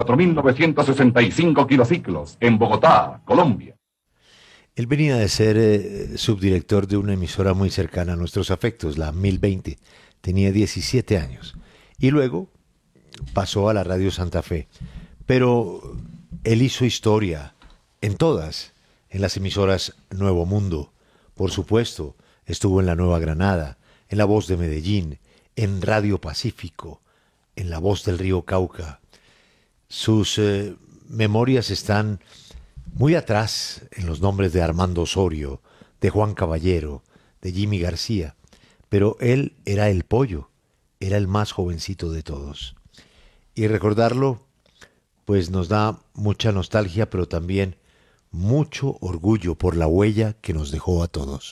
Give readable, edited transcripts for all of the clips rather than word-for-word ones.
4.965 kilociclos, en Bogotá, Colombia. Él venía de ser subdirector de una emisora muy cercana a nuestros afectos, la 1020. Tenía 17 años. Y luego pasó a la Radio Santa Fe. Pero él hizo historia en todas, en las emisoras Nuevo Mundo. Por supuesto, estuvo en la Nueva Granada, en La Voz de Medellín, en Radio Pacífico, en La Voz del Río Cauca. Sus memorias están muy atrás en los nombres de Armando Osorio, de Juan Caballero, de Jimmy García, pero él era el pollo, era el más jovencito de todos. Y recordarlo, pues nos da mucha nostalgia, pero también mucho orgullo por la huella que nos dejó a todos.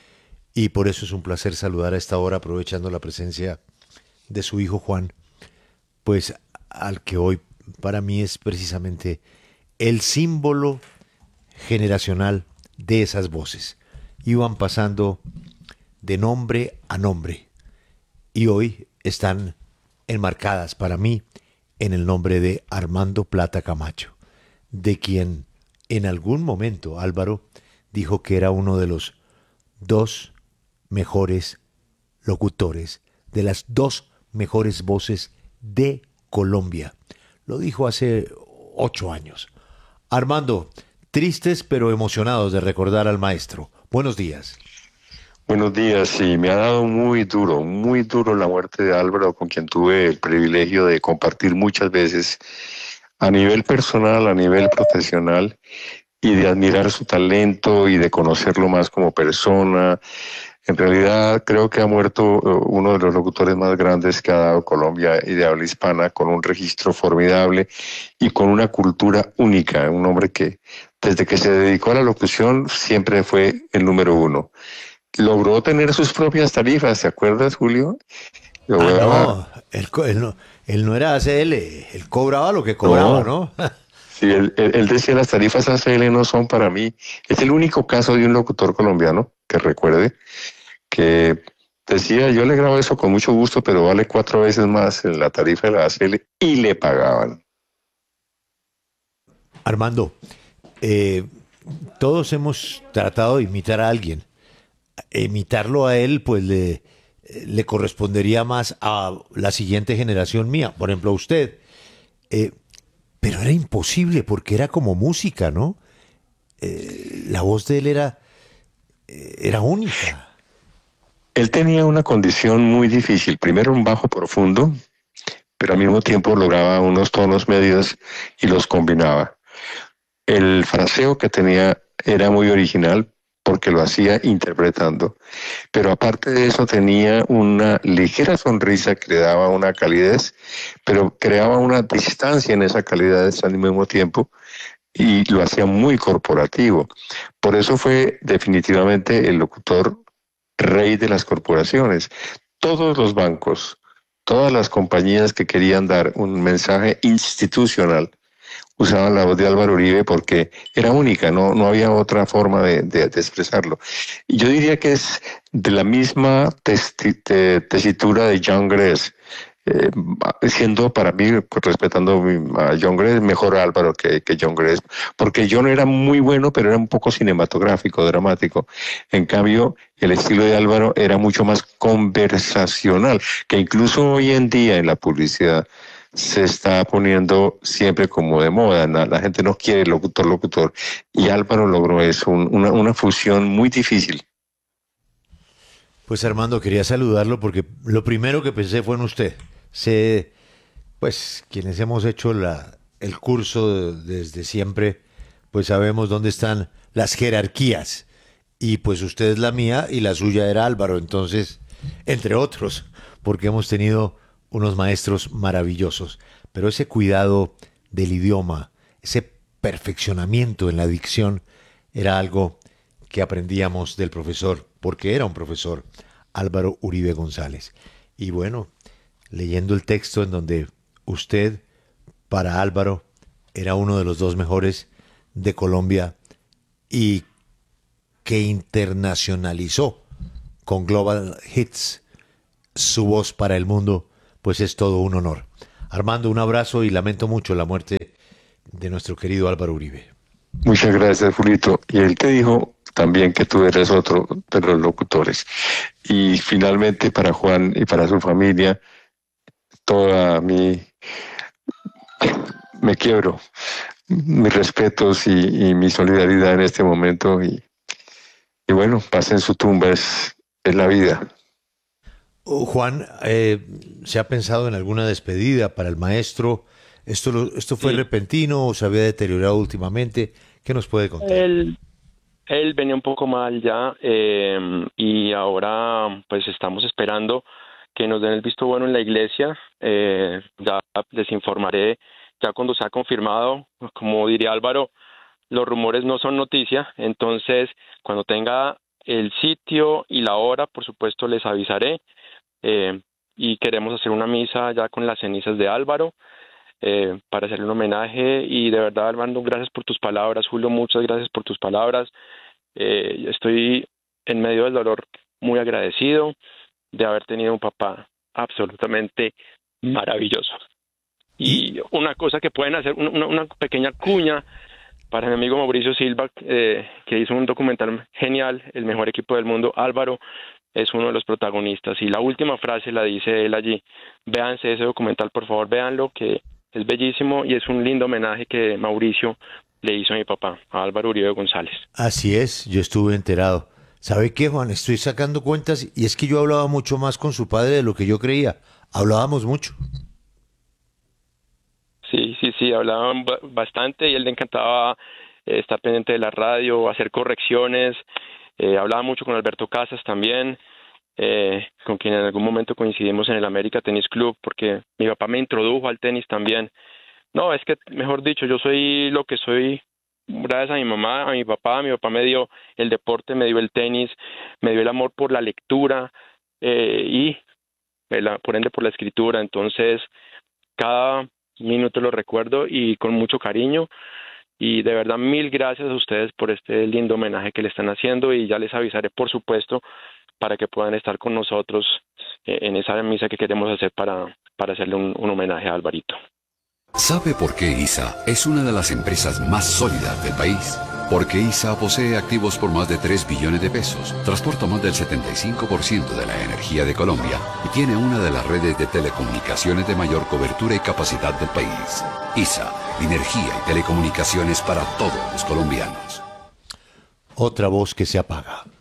Y por eso es un placer saludar a esta hora, aprovechando la presencia de su hijo Juan, pues al que hoy para mí es precisamente el símbolo generacional de esas voces. Iban pasando de nombre a nombre y hoy están enmarcadas para mí en el nombre de Armando Plata Camacho, de quien en algún momento Álvaro dijo que era uno de los dos mejores locutores, de las dos mejores voces de Colombia. Lo dijo hace 8 años. Armando, tristes pero emocionados de recordar al maestro. Buenos días. Buenos días, sí, me ha dado muy duro la muerte de Álvaro, con quien tuve el privilegio de compartir muchas veces a nivel personal, a nivel profesional, y de admirar su talento y de conocerlo más como persona. En realidad creo que ha muerto uno de los locutores más grandes que ha dado Colombia y de habla hispana, con un registro formidable y con una cultura única, un hombre que desde que se dedicó a la locución siempre fue el número uno. Logró tener sus propias tarifas, ¿te acuerdas, Julio? No, él no era ACL, él cobraba lo que cobraba, No, ¿no? sí, él decía las tarifas ACL no son para mí. Es el único caso de un locutor colombiano que recuerde que decía, yo le grabo eso con mucho gusto, pero vale 4 veces más en la tarifa de la ACL, y le pagaban. Armando, eh, todos hemos tratado de imitar a alguien. Imitarlo a él, pues le correspondería más a la siguiente generación mía, por ejemplo a usted. Eh, pero era imposible porque era como música, ¿no? La voz de él era única. Él tenía una condición muy difícil, primero un bajo profundo, pero al mismo tiempo lograba unos tonos medios y los combinaba. El fraseo que tenía era muy original porque lo hacía interpretando, pero aparte de eso tenía una ligera sonrisa que le daba una calidez, pero creaba una distancia en esa calidez al mismo tiempo, y lo hacía muy corporativo. Por eso fue definitivamente el locutor rey de las corporaciones. Todos los bancos, todas las compañías que querían dar un mensaje institucional usaban la voz de Álvaro Uribe porque era única, no había otra forma de expresarlo. Y yo diría que es de la misma tesitura de John Gress, eh, siendo para mí, pues, respetando a John Gress, mejor Álvaro que John Gress, porque John era muy bueno, pero era un poco cinematográfico, dramático. En cambio, el estilo de Álvaro era mucho más conversacional, que incluso hoy en día en la publicidad se está poniendo siempre como de moda. La gente no quiere locutor, y Álvaro logró eso, una fusión muy difícil. Pues Armando, quería saludarlo porque lo primero que pensé fue en usted. Sé, pues, quienes hemos hecho el curso desde siempre, pues sabemos dónde están las jerarquías. Y pues usted es la mía y la suya era Álvaro. Entonces, entre otros, porque hemos tenido unos maestros maravillosos. Pero ese cuidado del idioma, ese perfeccionamiento en la dicción, era algo que aprendíamos del profesor, porque era un profesor, Álvaro Uribe González. Y bueno, leyendo el texto en donde usted, para Álvaro, era uno de los dos mejores de Colombia y que internacionalizó con Global Hits su voz para el mundo, pues es todo un honor. Armando, un abrazo y lamento mucho la muerte de nuestro querido Álvaro Uribe. Muchas gracias, Julito. Y él te dijo también que tú eres otro de los locutores. Y finalmente para Juan y para su familia, toda me quiebro, mis respetos y mi solidaridad en este momento. Y bueno, paz en su tumba, es la vida. Juan, ¿se ha pensado en alguna despedida para el maestro? ¿Esto fue Sí. repentino o se había deteriorado últimamente? ¿Qué nos puede contar? Él venía un poco mal ya, y ahora pues estamos esperando que nos den el visto bueno en la iglesia. Ya les informaré ya cuando sea confirmado. Como diría Álvaro, los rumores no son noticia, entonces cuando tenga el sitio y la hora, por supuesto les avisaré. Y queremos hacer una misa ya con las cenizas de Álvaro, para hacerle un homenaje. Y de verdad, Armando, gracias por tus palabras. Julio, muchas gracias por tus palabras. Estoy en medio del dolor muy agradecido de haber tenido un papá absolutamente maravilloso. Y una cosa que pueden hacer, una pequeña cuña para mi amigo Mauricio Silva, que hizo un documental genial, El mejor equipo del mundo. Álvaro es uno de los protagonistas. Y la última frase la dice él allí. Véanse ese documental, por favor, véanlo, que es bellísimo y es un lindo homenaje que Mauricio le hizo a mi papá, a Álvaro Uribe González. Así es, yo estuve enterado. ¿Sabe qué, Juan? Estoy sacando cuentas y es que yo hablaba mucho más con su padre de lo que yo creía. Hablábamos mucho. Sí, hablaban bastante y él le encantaba estar pendiente de la radio, hacer correcciones. Hablaba mucho con Alberto Casas también, con quien en algún momento coincidimos en el América Tenis Club, porque mi papá me introdujo al tenis también. No, es que, mejor dicho, yo soy lo que soy gracias a mi mamá, a mi papá. Mi papá me dio el deporte, me dio el tenis, me dio el amor por la lectura, y por ende por la escritura. Entonces, cada minuto lo recuerdo y con mucho cariño. Y de verdad, mil gracias a ustedes por este lindo homenaje que le están haciendo, y ya les avisaré, por supuesto, para que puedan estar con nosotros en esa misa que queremos hacer para hacerle un homenaje a Alvarito. ¿Sabe por qué ISA es una de las empresas más sólidas del país? Porque ISA posee activos por más de 3 billones de pesos, transporta más del 75% de la energía de Colombia y tiene una de las redes de telecomunicaciones de mayor cobertura y capacidad del país. ISA, energía y telecomunicaciones para todos los colombianos. Otra voz que se apaga.